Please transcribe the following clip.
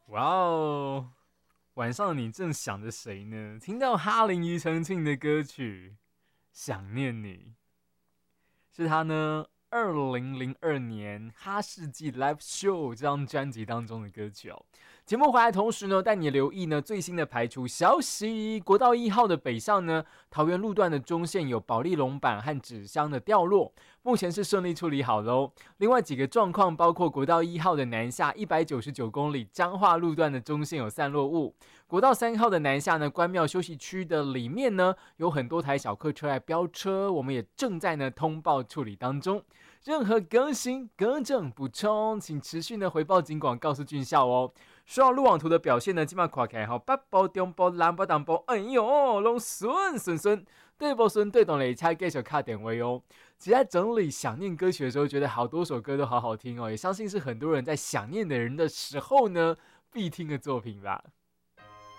哇哦，晚上你正想着谁呢？听到哈林庾澄庆的歌曲《想念你》，是他呢2002年哈世纪 Live Show 这张专辑当中的歌曲哦。节目回来的同时呢，带你留意呢最新的排除消息。国道1号的北上呢，桃园路段的中线有保利龙板和纸箱的掉落，目前是顺利处理好喽。另外几个状况包括国道1号的南下199公里彰化路段的中线有散落物，国道3号的南下呢，关庙休息区的里面呢有很多台小客车来飙车，我们也正在呢通报处理当中。任何更新、更正、补充，请持续的回报警广告诉俊孝哦。说到路网图的表现呢，基本上看起来北部、中部、南部、东部，哎呦，拢顺，对不顺对懂了，才继续卡点位哦。其实在整理想念歌曲的时候，觉得好多首歌都好好听哦，也相信是很多人在想念的人的时候呢必听的作品吧。